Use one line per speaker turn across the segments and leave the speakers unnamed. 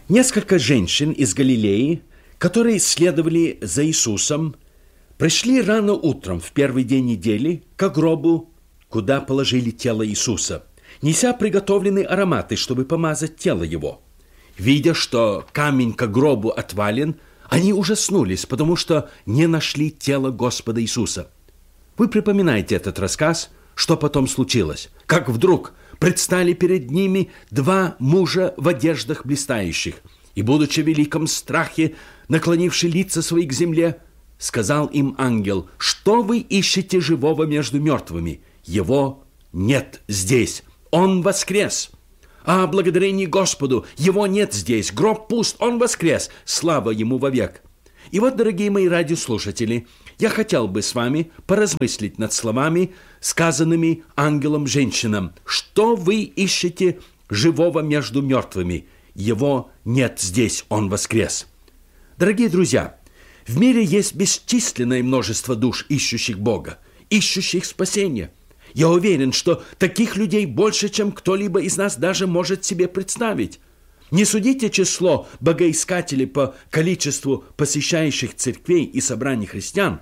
Несколько женщин из Галилеи, которые следовали за Иисусом, пришли рано утром в первый день недели к гробу, куда положили тело Иисуса, неся приготовленные ароматы, чтобы помазать тело его. Видя, что камень к гробу отвален, они ужаснулись, потому что не нашли тело Господа Иисуса. Вы припоминаете этот рассказ, что потом случилось, как вдруг предстали перед ними два мужа в одеждах блистающих, и, будучи в великом страхе, наклонивши лица свои к земле, сказал им ангел: «Что вы ищете живого между мертвыми? Его нет здесь, он воскрес! А благодарение Господу, его нет здесь, гроб пуст, он воскрес, слава ему вовек!» И вот, дорогие мои радиослушатели, я хотел бы с вами поразмыслить над словами, сказанными ангелом женщинам. Что вы ищете живого между мертвыми? Его нет здесь, он воскрес. Дорогие друзья, в мире есть бесчисленное множество душ, ищущих Бога, ищущих спасения. Я уверен, что таких людей больше, чем кто-либо из нас даже может себе представить. Не судите число богоискателей по количеству посещающих церквей и собраний христиан.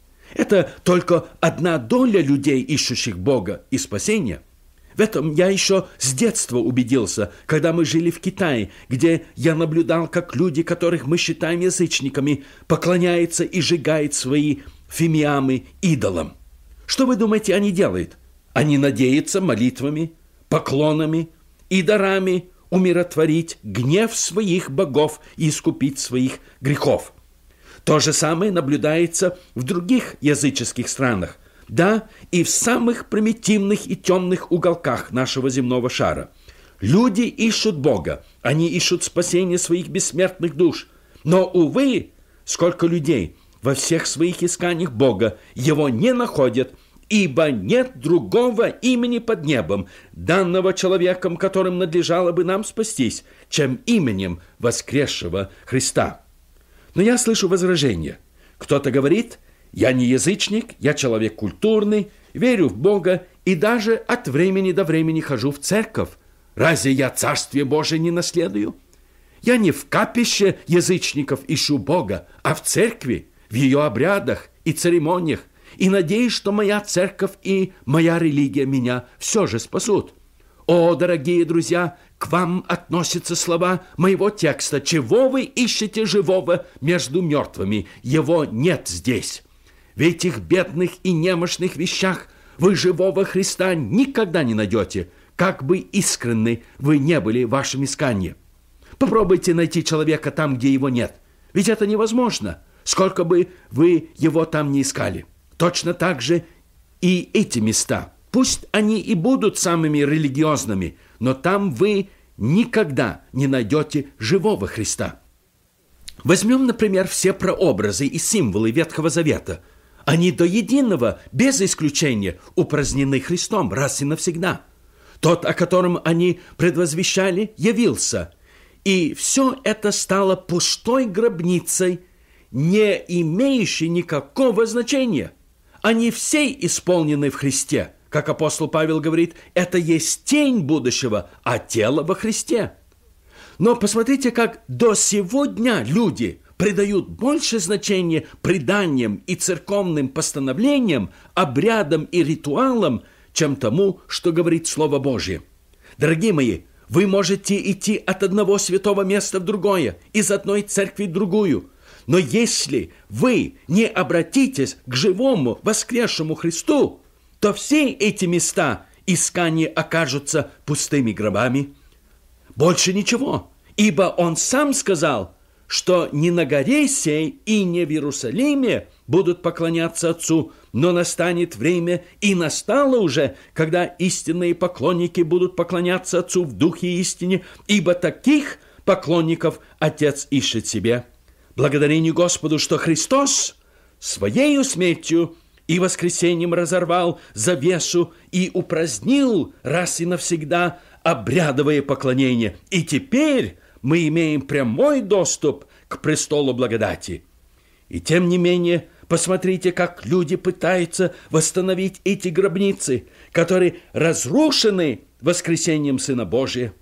Это только 1/1 людей, ищущих Бога и спасения. В этом я еще с детства убедился, когда мы жили в Китае, где я наблюдал, как люди, которых мы считаем язычниками, поклоняются и сжигают свои фимиамы идолам. Что вы думаете, они делают? Они надеются молитвами, поклонами и дарами умиротворить гнев своих богов и искупить своих грехов. То же самое наблюдается в других языческих странах, да, и в самых примитивных и темных уголках нашего земного шара. Люди ищут Бога, они ищут спасения своих бессмертных душ. Но, увы, сколько людей во всех своих исканиях Бога его не находят, ибо нет другого имени под небом, данного человеком, которым надлежало бы нам спастись, чем именем воскресшего Христа. Но я слышу возражение. Кто-то говорит: я не язычник, я человек культурный, верю в Бога и даже от времени до времени хожу в церковь. Разве я Царствие Божие не наследую? Я не в капище язычников ищу Бога, а в церкви, в ее обрядах и церемониях, и надеюсь, что моя церковь и моя религия меня все же спасут. О, дорогие друзья, к вам относятся слова моего текста: «Чего вы ищете живого между мертвыми? Его нет здесь». В этих бедных и немощных вещах вы живого Христа никогда не найдете, как бы искренны вы не были в вашем искании. Попробуйте найти человека там, где его нет. Ведь это невозможно, сколько бы вы его там ни искали. Точно так же и эти места. Пусть они и будут самыми религиозными, но там вы никогда не найдете живого Христа. Возьмем, например, все прообразы и символы Ветхого Завета. Они до единого, без исключения, упразднены Христом раз и навсегда. Тот, о котором они предвозвещали, явился. И все это стало пустой гробницей, не имеющей никакого значения. Они все исполнены в Христе. Как апостол Павел говорит, это есть тень будущего, а тело во Христе. Но посмотрите, как до сего дня люди придают больше значения преданиям и церковным постановлениям, обрядам и ритуалам, чем тому, что говорит Слово Божье. Дорогие мои, вы можете идти от одного святого места в другое, из одной церкви в другую. Но если вы не обратитесь к живому воскресшему Христу, то все эти места искания окажутся пустыми гробами. Больше ничего, ибо Он сам сказал, что не на горе сей и не в Иерусалиме будут поклоняться Отцу, но настанет время, и настало уже, когда истинные поклонники будут поклоняться Отцу в духе и истине, ибо таких поклонников Отец ищет себе. Благодарение Господу, что Христос Своею смертью и воскресением разорвал завесу и упразднил раз и навсегда обрядовое поклонение. И теперь мы имеем прямой доступ к престолу благодати. И тем не менее, посмотрите, как люди пытаются восстановить эти гробницы, которые разрушены воскресением Сына Божия.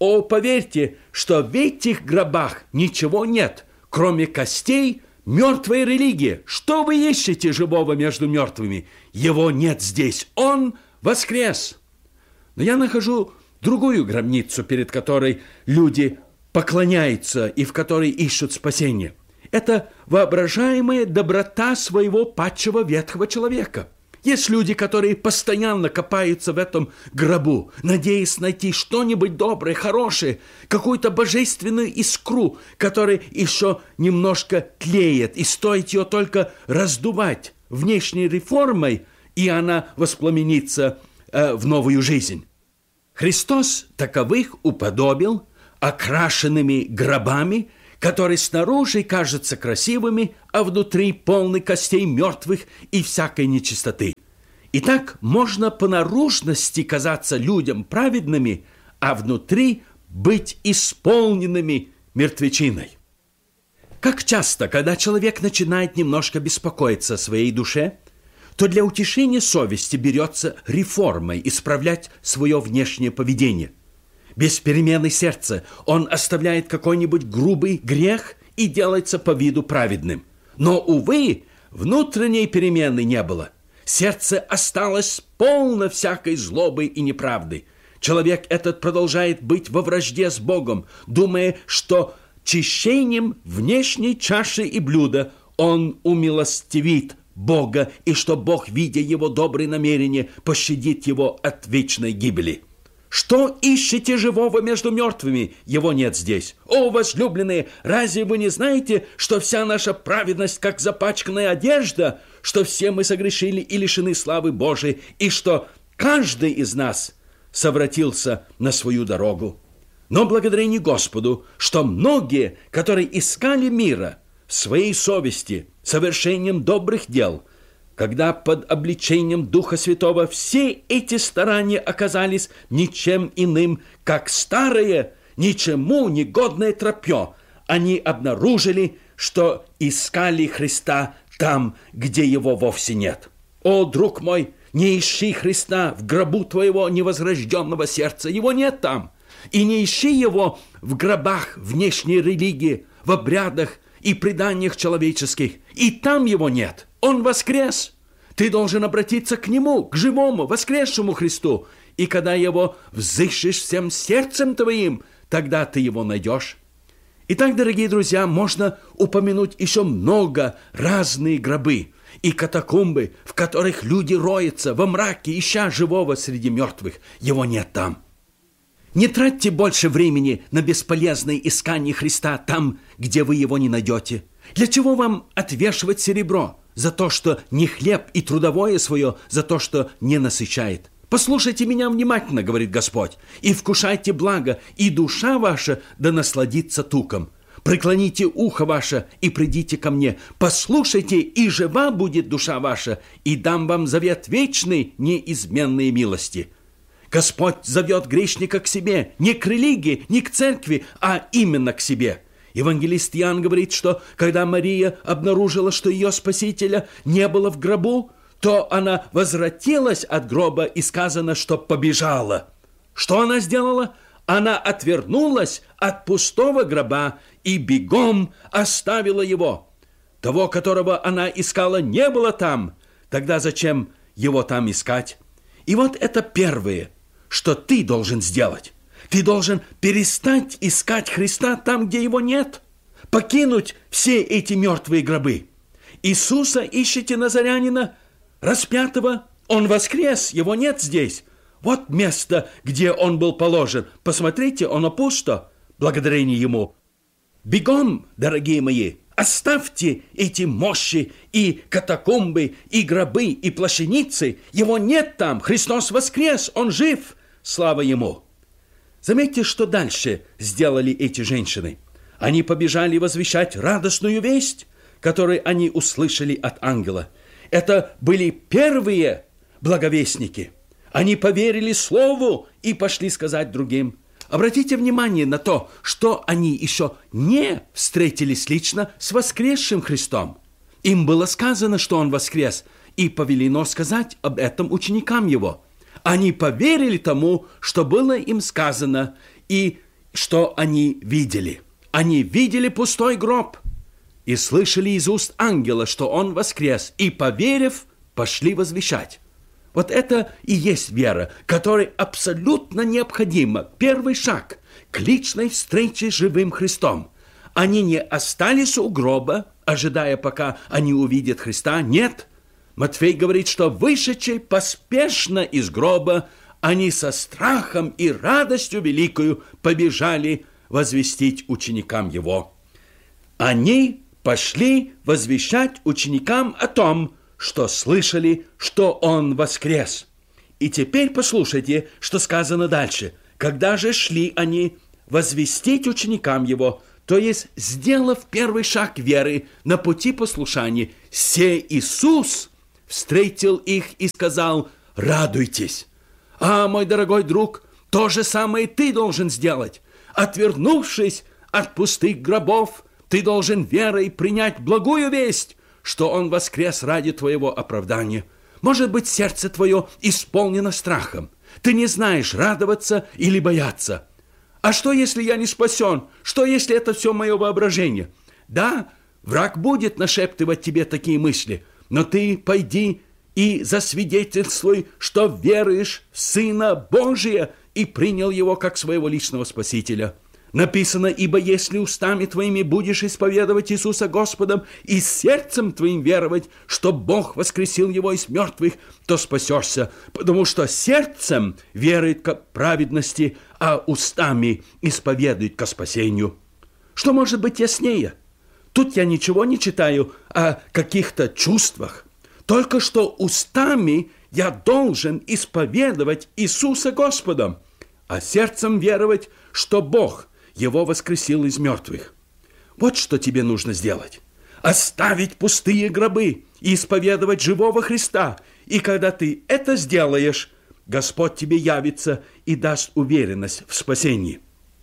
О, поверьте, что в этих гробах ничего нет, кроме костей, мертвой религии. Что вы ищете живого между мертвыми? Его нет здесь. Он воскрес. Но я нахожу другую гробницу, перед которой люди поклоняются и в которой ищут спасение. Это воображаемая доброта своего падшего ветхого человека. Есть люди, которые постоянно копаются в этом гробу, надеясь найти что-нибудь доброе, хорошее, какую-то божественную искру, которая еще немножко тлеет, и стоит ее только раздувать внешней реформой, и она воспламенится в новую жизнь. Христос таковых уподобил окрашенными гробами, которые снаружи кажутся красивыми, а внутри полны костей мертвых и всякой нечистоты. Итак, можно по наружности казаться людям праведными, а внутри быть исполненными мертвечиной. Как часто, когда человек начинает немножко беспокоиться о своей душе, то для утешения совести берется реформой исправлять свое внешнее поведение. Без перемены сердца он оставляет какой-нибудь грубый грех и делается по виду праведным. Но, увы, внутренней перемены не было. Сердце осталось полно всякой злобы и неправды. Человек этот продолжает быть во вражде с Богом, думая, что чищением внешней чаши и блюда он умилостивит Бога, и что Бог, видя его добрые намерения, пощадит его от вечной гибели. Что ищете живого между мертвыми? Его нет здесь. О, возлюбленные, разве вы не знаете, что вся наша праведность, как запачканная одежда, что все мы согрешили и лишены славы Божией, и что каждый из нас совратился на свою дорогу? Но благодарение Господу, что многие, которые искали мира в своей совести, совершением добрых дел, когда под обличением Духа Святого все эти старания оказались ничем иным, как старое, ничему негодное тропье, они обнаружили, что искали Христа там, где его вовсе нет. О, друг мой, не ищи Христа в гробу твоего невозрожденного сердца, его нет там. И не ищи его в гробах внешней религии, в обрядах и преданиях человеческих, и там его нет. Он воскрес. Ты должен обратиться к Нему, к живому, воскресшему Христу. И когда Его взыщешь всем сердцем твоим, тогда ты Его найдешь. Итак, дорогие друзья, можно упомянуть еще много разные гробы и катакомбы, в которых люди роются во мраке, ища живого среди мертвых. Его нет там. Не тратьте больше времени на бесполезное искание Христа там, где вы Его не найдете. Для чего вам отвешивать серебро? За то, что не хлеб, и трудовое свое, за то, что не насыщает. Послушайте меня внимательно, говорит Господь, и вкушайте благо, и душа ваша да насладится туком. Преклоните ухо ваше и придите ко мне. Послушайте, и жива будет душа ваша, и дам вам завет вечный, неизменные милости. Господь зовет грешника к себе, не к религии, не к церкви, а именно к себе. Евангелист Иоанн говорит, что когда Мария обнаружила, что ее Спасителя не было в гробу, то она возвратилась от гроба и сказано, что побежала. Что она сделала? Она отвернулась от пустого гроба и бегом оставила его. Того, которого она искала, не было там. Тогда зачем его там искать? И вот это первое, что ты должен сделать. Ты должен перестать искать Христа там, где Его нет. Покинуть все эти мертвые гробы. Иисуса ищете назарянина, распятого. Он воскрес, Его нет здесь. Вот место, где Он был положен. Посмотрите, оно пусто. Благодарение Ему. Бегом, дорогие мои, оставьте эти мощи и катакомбы, и гробы, и плащаницы. Его нет там. Христос воскрес, Он жив. Слава Ему. Заметьте, что дальше сделали эти женщины. Они побежали возвещать радостную весть, которую они услышали от ангела. Это были первые благовестники. Они поверили слову и пошли сказать другим. Обратите внимание на то, что они еще не встретились лично с воскресшим Христом. Им было сказано, что Он воскрес, и повелено сказать об этом ученикам Его. Они поверили тому, что было им сказано, и что они видели? Они видели пустой гроб и слышали из уст ангела, что он воскрес, и, поверив, пошли возвещать. Вот это и есть вера, которая абсолютно необходима. Первый шаг к личной встрече с живым Христом. Они не остались у гроба, ожидая, пока они увидят Христа. Нет. Матфей говорит, что вышедшие поспешно из гроба, они со страхом и радостью великою побежали возвестить ученикам его. Они пошли возвещать ученикам о том, что слышали, что он воскрес. И теперь послушайте, что сказано дальше. Когда же шли они возвестить ученикам его, то есть, сделав первый шаг веры на пути послушания, сей Иисус встретил их и сказал: «Радуйтесь». А, мой дорогой друг, то же самое ты должен сделать. Отвернувшись от пустых гробов, ты должен верой принять благую весть, что он воскрес ради твоего оправдания. Может быть, сердце твое исполнено страхом. Ты не знаешь, радоваться или бояться. А что, если я не спасен? Что, если это все мое воображение? Да, враг будет нашептывать тебе такие мысли, но ты пойди и засвидетельствуй, что веруешь в Сына Божия и принял Его как своего личного Спасителя. Написано: «Ибо если устами твоими будешь исповедовать Иисуса Господом и сердцем твоим веровать, что Бог воскресил Его из мертвых, то спасешься, потому что сердцем верует к праведности, а устами исповедует ко спасению». Что может быть яснее? Тут я ничего не читаю о каких-то чувствах. Только что устами я должен исповедовать Иисуса Господом, а сердцем веровать, что Бог Его воскресил из мертвых. Вот что тебе нужно сделать. Оставить пустые гробы и исповедовать живого Христа. И когда ты это сделаешь, Господь тебе явится и даст уверенность в спасении.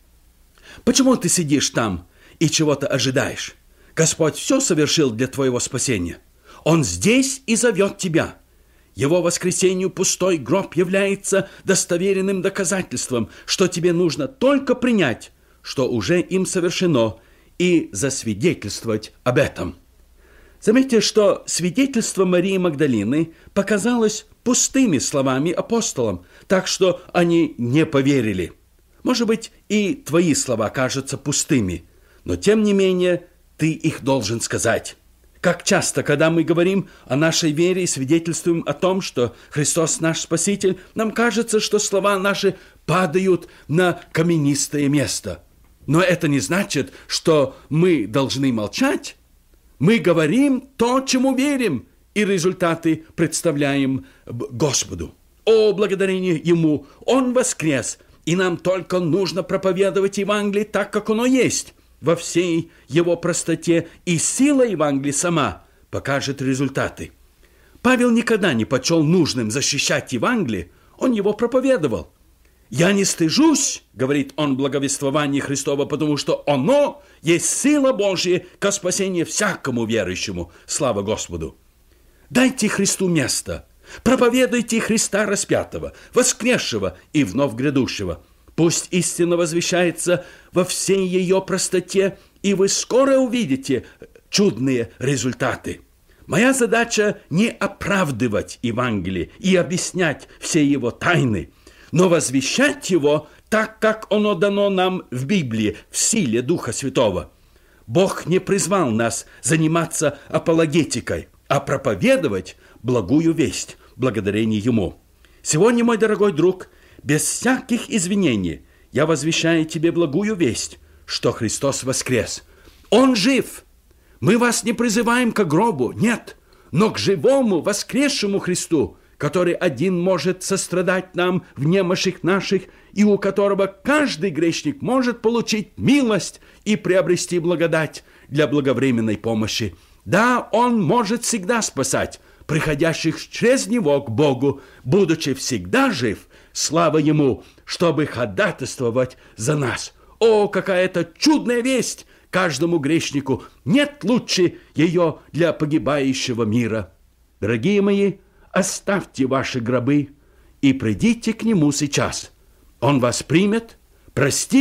Почему ты сидишь там и чего-то ожидаешь? Господь все совершил для твоего спасения. Он здесь и зовет тебя. Его воскресению пустой гроб является достоверенным доказательством, что тебе нужно только принять, что уже им совершено, и засвидетельствовать об этом. Заметьте, что свидетельство Марии Магдалины показалось пустыми словами апостолам, так что они не поверили. Может быть, и твои слова кажутся пустыми, но тем не менее ты их должен сказать. Как часто, когда мы говорим о нашей вере и свидетельствуем о том, что Христос наш Спаситель, нам кажется, что слова наши падают на каменистое место. Но это не значит, что мы должны молчать. Мы говорим то, чему верим, и результаты представляем Господу. О, благодарение Ему! Он воскрес, и нам только нужно проповедовать Евангелие так, как оно есть, во всей его простоте, и сила Евангелия сама покажет результаты. Павел никогда не почел нужным защищать Евангелие, он его проповедовал. «Я не стыжусь, — говорит он, — благовествования Христова, потому что оно есть сила Божия ко спасению всякому верующему. Слава Господу!» Дайте Христу место, проповедуйте Христа распятого, воскресшего и вновь грядущего. Пусть истина возвещается во всей ее простоте, и вы скоро увидите чудные результаты. Моя задача не оправдывать Евангелие и объяснять все его тайны, но возвещать его так, как оно дано нам в Библии, в силе Духа Святого. Бог не призвал нас заниматься апологетикой, а проповедовать благую весть, благодарение Ему. Сегодня, мой дорогой друг, без всяких извинений я возвещаю тебе благую весть, что Христос воскрес. Он жив. Мы вас не призываем к гробу, нет, но к живому воскресшему Христу, который один может сострадать нам в немощах наших, и у которого каждый грешник может получить милость и приобрести благодать для благовременной помощи. Да, Он может всегда спасать приходящих через Него к Богу, будучи всегда жив. Слава Ему, чтобы ходатайствовать за нас. О, какая-то чудная весть каждому грешнику! Нет лучше ее для погибающего мира. Дорогие мои, оставьте ваши гробы и придите к Нему сейчас. Он вас примет, простит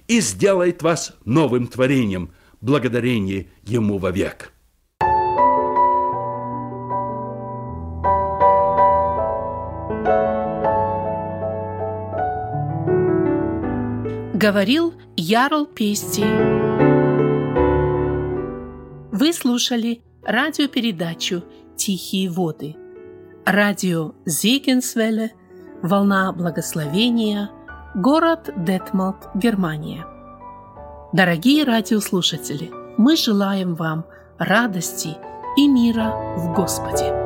и сделает вас новым творением, благодарение Ему вовек.
Говорил Ярл Пести. Вы слушали радиопередачу «Тихие воды». Радио Зегенсвелле, волна благословения, город Детмолд, Германия. Дорогие радиослушатели, мы желаем вам радости и мира в Господе.